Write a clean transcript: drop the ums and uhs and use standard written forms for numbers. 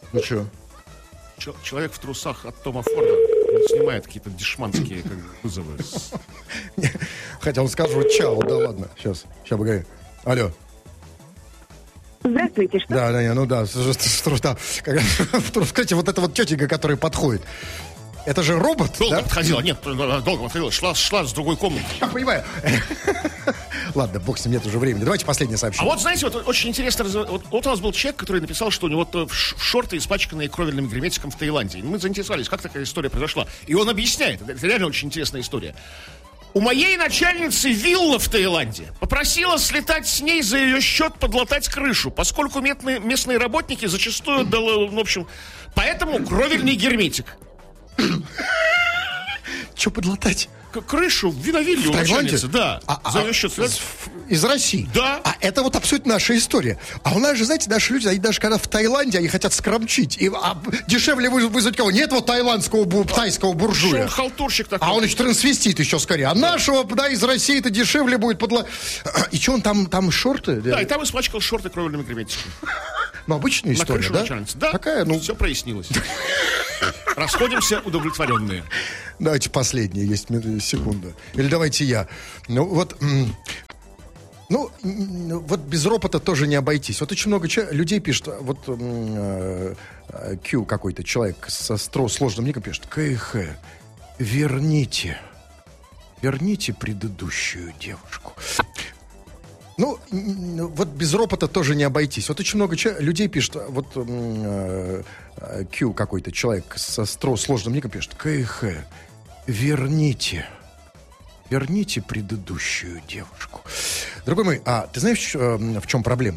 Ну что? Человек в трусах от Тома Форда. Он снимает какие-то дешманские вызовы. Хотя он скажет чао, да ладно. Сейчас поговорим. Алло. Здравствуйте, что? Да, ну да. Кстати, вот эта вот тетенька, которая подходит. Это же робот, долго да? подходила, нет, долго подходила, шла с другой комнаты. Я понимаю. Ладно, бог с ним, нет уже времени. Давайте последнее сообщение. А вот, знаете, вот очень интересно, вот у нас был человек, который написал, что у него шорты, испачканные кровельным герметиком в Таиланде. И мы заинтересовались, как такая история произошла. И он объясняет, это реально очень интересная история. У моей начальницы вилла в Таиланде. Попросила слетать с ней за ее счет подлатать крышу, поскольку местные работники зачастую, в общем, поэтому кровельный герметик. Что подлатать? Крышу в виновилле у начальницы, да. За ее счет. Из России? Да. А это вот абсолютно наша история. А у нас же, знаете, наши люди, они даже когда в Таиланде, они хотят скромчить. Дешевле вызвать кого? Нет вот тайского буржуя. Халтурщик такой. А он еще трансвестит еще скорее. А нашего, да, из России это дешевле будет. И что он там шорты? Да, и там испачкал шорты кровельными герметиками. Ну, обычная история, да? Начальницы. Да, такая, все прояснилось. Расходимся удовлетворенные. Давайте последнее, есть секунда. Или давайте я. Вот без ропота тоже не обойтись. Вот очень много людей пишет, вот Q какой-то человек со сложным ником пишет: КХ, верните предыдущую девушку. Вот без ропота тоже не обойтись. Вот очень много людей пишет, вот Q какой-то человек со сложным ником пишет: КХ, верните предыдущую девушку. Дорогой мой, ты знаешь, в чем проблема?